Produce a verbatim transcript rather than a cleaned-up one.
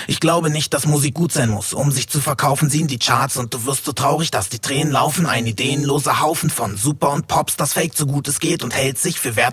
Ich glaube nicht, dass Musik gut sein muss, um sich zu verkaufen, sie in die Charts und du wirst so traurig, dass die Tränen laufen. Ein ideenloser Haufen von Super und Pops, das fake so gut es geht und hält sich für wertvoll